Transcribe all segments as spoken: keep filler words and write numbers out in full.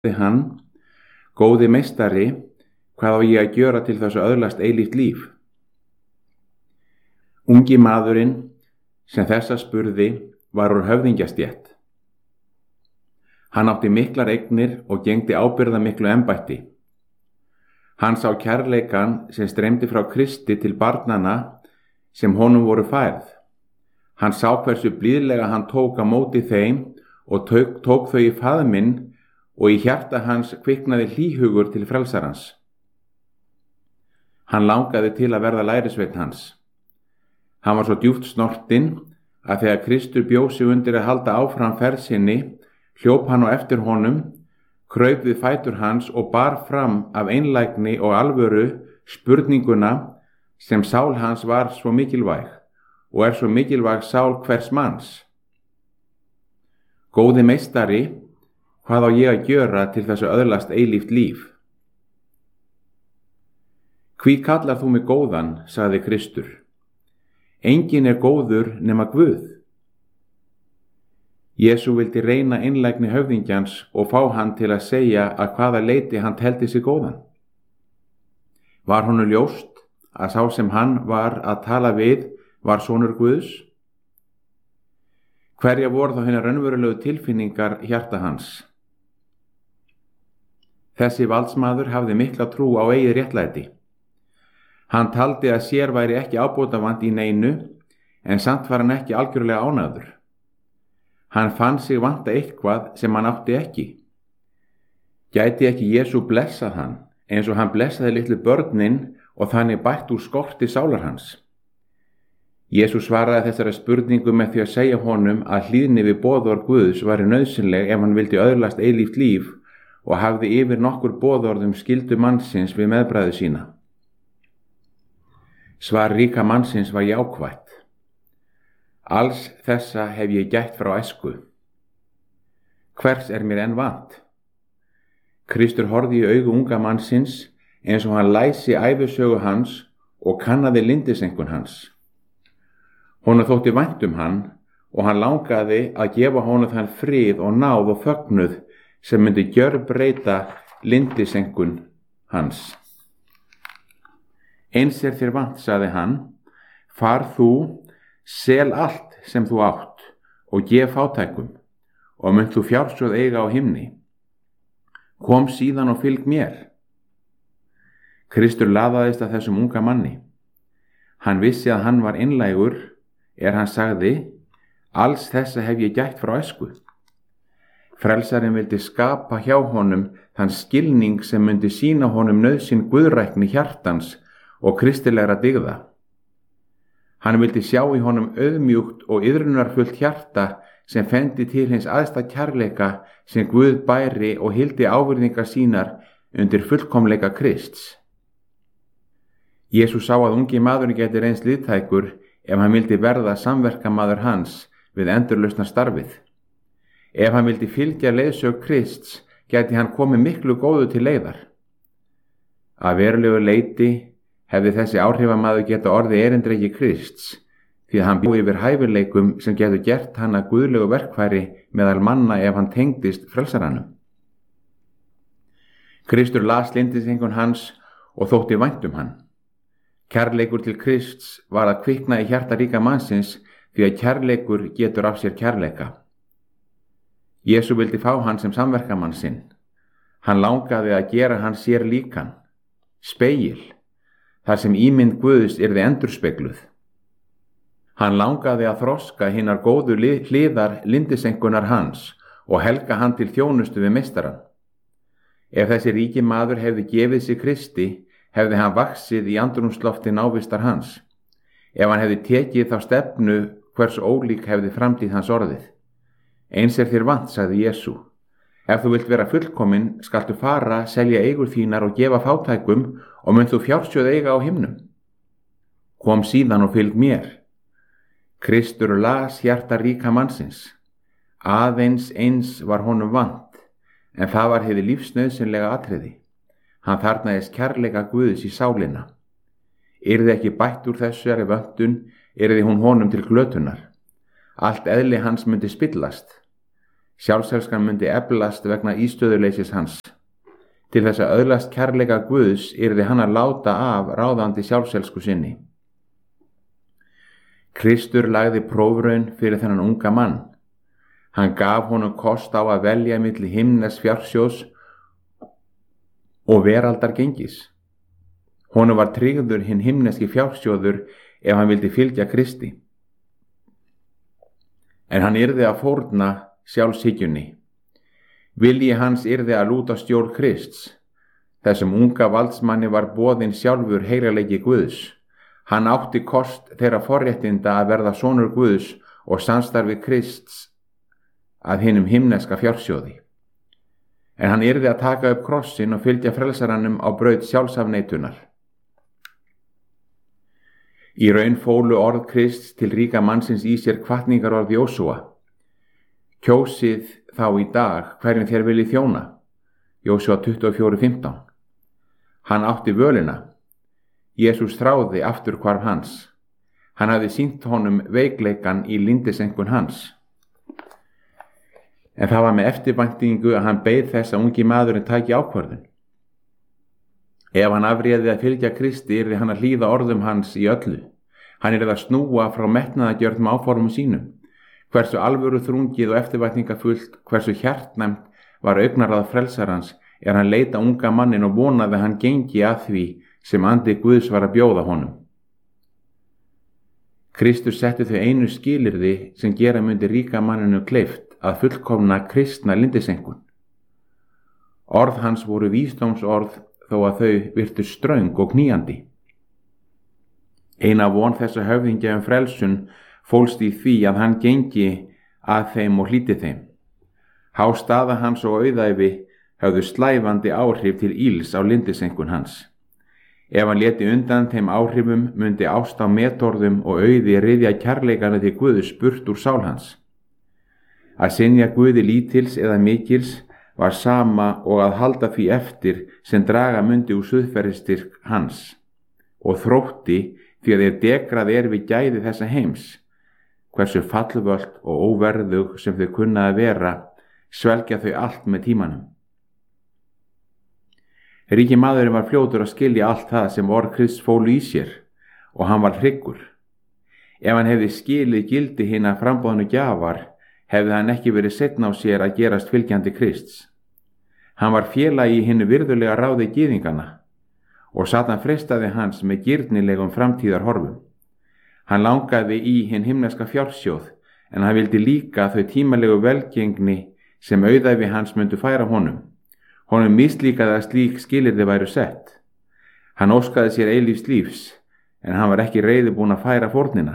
hann: Góði meistari, hvað á ég að gjöra til þess að öðlast eilíft líf? Ungi maðurinn sem þessa spurði var úr höfðingjastétt. Hann átti miklar eignir og gegndi ábyrgðarmiklu embætti. Hann sá kærleikann sem streymdi frá Kristi til barnanna sem honum voru færð. Hann sá hversu blíðlega hann tók á móti þeim og tók, tók þau í faðminn, og í hjarta hans kviknaði hlýhugur til frelsarans. Hann langaði til að verða lærisveinn hans. Hann var svo djúpt snortinn að þegar Kristur bjó sig undir að halda áfram ferð sinni, hljóp hann á eftir honum, kraup við fætur hans og bar fram af einlægni og alvöru spurninguna sem sál hans var svo mikilvæg og er svo mikilvæg sál hvers manns. Góði meistari, hvað á ég að gjöra til þess að öðlast eilíft líf? Hví kallar þú mig góðan, sagði Kristur. Enginn er góður nema Guð. Jesú vildi reyna einlægni höfðingjans og fá hann til að segja að hvaða leyti hann teldi sig góðan. Var honum ljóst að sá sem hann var að tala við var sonur Guðs? Hverja voru þá hinar raunverulegu tilfinningar hjarta hans? Þessi valdsmaður hafði mikla trú á eigið réttlæti. Hann taldi að sér væri ekki ábótavant í neinu, en samt var hann ekki algjörlega ánægður. Hann fann sig vanta eitthvað sem hann átti ekki. Gæti ekki Jesú blessað hann, eins og hann blessaði litlu börnin og þannig bætt úr skorti sálar hans? Jesú svaraði þessari spurningu með því að segja honum að hlýðni við boðorð Guðs væri nauðsynleg ef hann vildi öðlast eilíft líf, og hafði yfir nokkur boðorðum skyldu mannsins við meðbræðu sína. Svar ríka mannsins var jákvætt. Alls þessa hef ég gætt frá æsku. Hvers er mér enn vant? Kristur horfði í augu unga mannsins eins og hann læsi ævisögu hans og kannaði lindisenkun hans. Honum þótti vænt um hann og hann langaði að gefa honum þann frið og náð og fögnuð sem myndi gjörbreyta lindisenkun hans. Eins er þér vant, sagði hann, far þú, sel allt sem þú átt og gef fátækum, og munt þú fjársjóð eiga á himni. Kom síðan og fylg mér. Kristur laðaðist að þessum unga manni. Hann vissi að hann var einlægur, er hann sagði, alls þessa hef ég gætt frá æsku. Frelsarinn vildi skapa hjá honum þann skilning sem myndi sýna honum nauðsyn guðrækni hjartans og kristilegra dygða. Hann vildi sjá í honum auðmjúkt og iðrunarfullt hjarta sem fendi til hins æðsta kærleika sem Guð bæri og hildi ávirðingar sínar undir fullkomleika Krists. Jesús sá að ungi maðurinn gæti reynst liðtækur ef hann vildi verða samverkamaður hans við endurlausnar starfið. Ef hann vildi fylgja leiðsög Krists gæti hann komið miklu góðu til leiðar. Að verulegu leyti hefði þessi áhrifamaður geta orðið erindreki Krists, því að hann bjó yfir hæfileikum sem getur gert hann að guðlegu verkfæri meðal manna ef hann tengdist frelsaranum. Kristur las lindisenkun hans og þótti vænt um hann. Kærleikur til Krists var að kvikna í hjarta ríka mannsins, því að kærleikur getur af sér kærleika. Jesú vildi fá hann sem samverkamann sinn. Hann langaði að gera hann sér líkan, spegil, þar sem ímynd Guðs yrði endurspegluð. Hann langaði að þroska hinar góðu hliðar lindisenkunar hans og helga hann til þjónustu við meistarann. Ef þessi ríki maður hefði gefið sig Kristi, hefði hann vaxið í andrúmslofti návistar hans. Ef hann hefði tekið þá stefnu hversu ólík hefði framtíð hans orðið. Eins er þér vant, sagði Jesú. Ef þú vilt vera fullkomin, skaltu fara, selja eigur þínar og gefa fátækum og munt þú fjársjóð eiga á himnum. Kom síðan og fylg mér. Kristur las hjarta ríka mannsins. Aðeins eins var honum vant, en það var hið lífsnauðsynlega atriði. Hann þarnaðist kærleika Guðs í sálina. Yrði ekki bætt úr þessari vöntun, yrði hún honum til glötunar. Allt eðli hans myndi spillast. Sjálfselskan myndi eflast vegna ístöðuleysis hans. Til þess að öðlast kærleika Guðs yrði hann að láta af ráðandi sjálfselsku sinni. Kristur lagði prófraun fyrir þennan unga mann. Hann gaf honum kost á að velja milli himnes fjársjóðs og veraldar gengis. Honum var tryggður hinn himneski fjársjóður ef hann vildi fylgja Kristi. En hann yrði að fórna sjálfshyggjunni. Vilji hans yrði að lúta stjórn Krists. Þessum unga valdsmanni var boðinn sjálfur heilagleiki Guðs. Hann átti kost þeirra forréttinda að verða sonur Guðs og samstarfi Krists að hinum himneska fjársjóði. En hann yrði að taka upp krossin og fylgja frelsarannum á braut sjálfsafneitunar. Í raun fólu orð Krists til ríka mannsins í sér hvatningarorð Jósúa. Kjósið þá í dag hverjum þér viljið þjóna. Jósúa tuttugu og fjögur fimmtán. Hann átti völina. Jesús þráði afturhvarf hans. Hann hafði sýnt honum veikleikan í lindisenkun hans. En það var með eftirvæntingu að hann beið þess að ungi maðurinn tæki ákvörðun. Ef hann afréði að fylgja Kristi yrði hann að hlýða orðum hans í öllu. Hann yrði að snúa frá metnaðargjörnum áformum sínum. Hversu alvöru þrungið og eftirvæntingafullt, hversu hjartnæmt var augnarráð frelsarans er hann leita unga mannin og vonaði að hann gengi að því sem andi Guðs var að bjóða honum. Kristus setti þau einu skilyrði sem gera myndi ríka manninu kleift að fullkomna kristna lindisenkun. Orð hans voru vísdómsorð þó að þau virtu ströng og knýjandi. Eina von þessa höfðingja um frelsun fólst í því að hann gengi að þeim og hlýti þeim. Há staða hans og auðæfi höfðu slævandi áhrif til íls á lindisenkun hans. Ef hann léti undan þeim áhrifum myndi ást á metorðum og auði ryðja kærleikana til Guðs burt úr sál hans. Að synja Guði lítils eða mikils var sama og að halda því eftir sem draga myndi úr suðferðistyrk hans og þrótti því að þeir degrað er við gæði þessa heims. Hversu fallvöld og óverðug sem þau kunna að vera, svelgja þau allt með tímanum. Ríki maðurinn var fljótur að skilja allt það sem orð Krists fólu í sér og hann var hryggur. Ef hann hefði skilið gildi hinna framboðnu gjafar, hefði hann ekki verið seinna á sér að gerast fylgjandi Krists. Hann var félagi í hinnu virðulega ráði gyðingana og Satan freistaði hans með girnilegum framtíðarhorfum. Hann langaði í hinn himneska fjársjóð en hann vildi líka þau tímalegu velgengni sem auðæfi hans myndu færa honum. Honum mislíkaði að slík skilyrði væru sett. Hann óskaði sér eilífs lífs, en hann var ekki reiðubúinn að færa fórnina.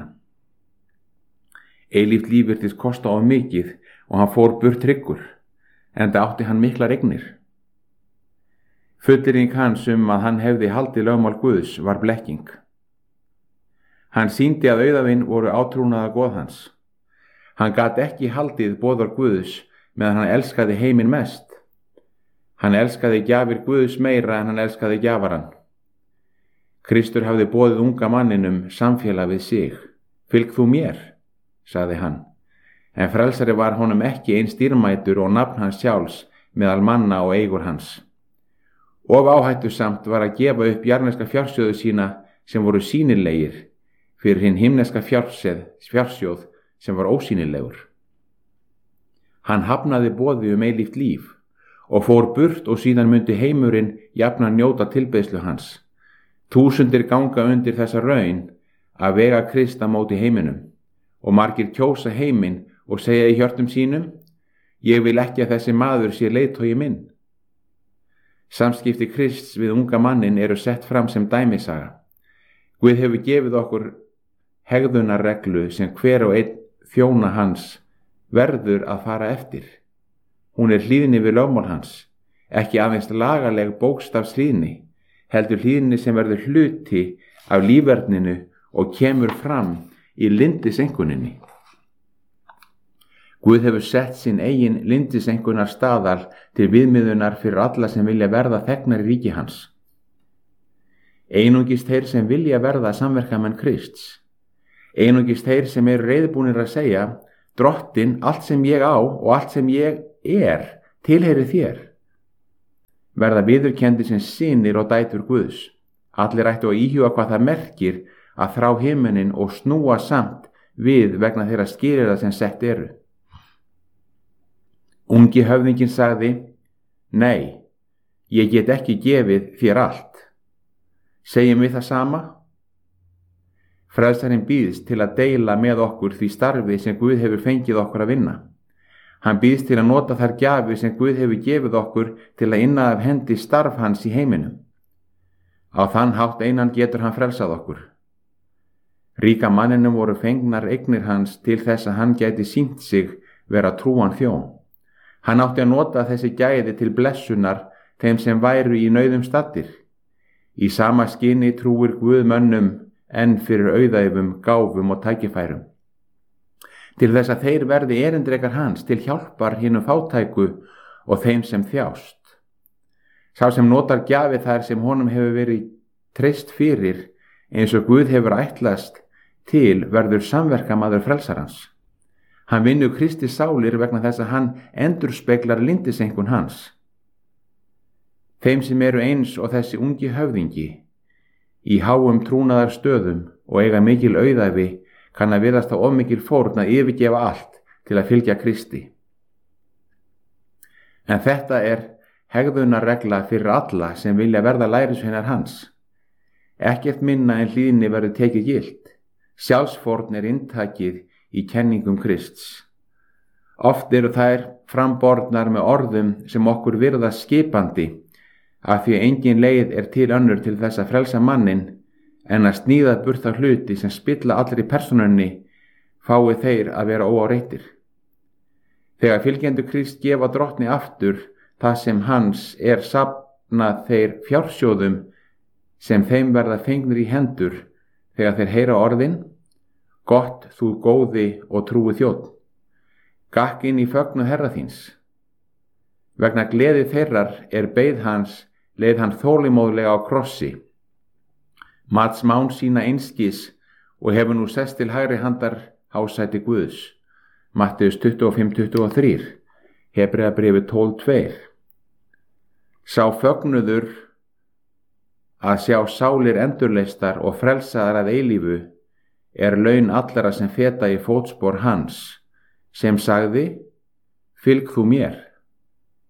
Eilíft líf virtist kosta of mikið og hann fór burt tryggur, enda átti hann miklar eignir. Fullyrðing hans um að hann hefði haldið lögmál Guðs var blekking. Hann sýndi að auðæfin voru átrúnaða goð hans. Hann gat ekki haldið boðorð Guðs meðan hann elskaði heiminn mest. Hann elskaði gjafir Guðs meira en hann elskaði gjafarann. Kristur hafði boðið unga manninum samfélag við sig. Fylg þú mér, sagði hann, en frelsari var honum ekki eins dýrmætur og nafn hans sjálfs meðal manna og eigur hans. Of áhættusamt var að gefa upp jarneska fjársjóðu sína sem voru sýnilegir fyrir hinn himneska fjársjóð sem var ósýnilegur. Hann hafnaði boði um eilíft líf og fór burt og síðan myndi heimurinn jafna njóta tilbeiðslu hans. Þúsundir ganga undir þessa raun að vega Krist á móti heiminum og margir kjósa heiminn og segja í hjörtum sínum: ég vil ekki að þessi maður sé leiðtogi minn. Samskipti Krists við unga mannin eru sett fram sem dæmisaga. Guð hefur gefið okkur hegðunarreglu sem hver og einn þjóna hans verður að fara eftir. Hún er hlýðni við lögmál hans, ekki aðeins lagaleg bókstafslýðni, heldur hlýðni sem verður hluti af líferninu og kemur fram í lindisenkuninni. Guð hefur sett sinn eigin lindisenkunar staðal til viðmiðunar fyrir alla sem vilja verða þegnar í ríki hans. Einungis þeir sem vilja verða samverkamenn Krists. Einungis þeir sem eru reiðubúnir að segja: Drottinn, allt sem ég á og allt sem ég er, tilheyrir þér. Verða viðurkenndir sem synir og dætur Guðs. Allir ættu að íhuga hvað það merkir að þrá himinin og snúa samt við vegna þeirra skilyrða sem sett eru. Ungi höfðinginn sagði: Nei, ég get ekki gefið þér allt. Segjum við það sama? Frelsarinn býðst til að deila með okkur því starfi sem Guð hefur fengið okkur að vinna. Hann býðst til að nota þær gjafir sem Guð hefur gefið okkur til að inna af hendi starf hans í heiminum. Á þann hátt einan getur hann frelsað okkur. Ríka manninum voru fengnar eignir hans til þess að hann gæti sýnt sig vera trúan þjón. Hann átti að nota þessi gæði til blessunar þeim sem væru í nauðum staddir. Í sama skyni trúir Guð mönnum enn fyrir auðæfum, gáfum og tækifærum. Til þess að þeir verði erindrekar hans til hjálpar hinum fátæku og þeim sem þjást. Sá sem notar gjafi þær sem honum hefur verið treyst fyrir, eins og Guð hefur ætlast til, verður samverkamaður frelsarans. Hann vinnur Kristi sálir vegna þess að hann endurspeglar lindisenkun hans. Þeim sem eru eins og þessi ungi höfðingi, í háum trúnaðar stöðum og eiga mikil auðæfi, kann að virðast á of mikil fórn að yfirgefa allt til að fylgja Kristi. En þetta er hegðunarregla fyrir alla sem vilja verða lærisveinar hans. Ekkert minna en hlýðni verður tekið gilt. Sjálfsfórn er inntakið í kenningum Krists. Oft eru þær frambornar með orðum sem okkur virðast skipandi, af því að engin leið er til önnur til þess að frelsa mannin en að sníða burt þá hluti sem spilla allri persónunni, fái þeir að vera óáreittir. Þegar fylgjendur Krist gefa Drottni aftur það sem hans er, safnað þeir fjársjóðum sem þeim verða fengnir í hendur þegar þeir heyra orðin: Gott þú góði og trúi þjónn, gakk inn í fögnuð Herra þíns. Vegna gleði þeirrar er beið hans, leið hann þolinmóðlega á krossi. Mat smán sína einskis og hefur nú sest til hægri handar hásæti Guðs. Matteus tuttugu og fimm tuttugu og þrjú, Hebreabréfið tólf tvö. Sá fögnuður að sjá sálir endurleistar og frelsaðar að eilífu er laun allara sem feta í fótspor hans, sem sagði: Fylg þú mér.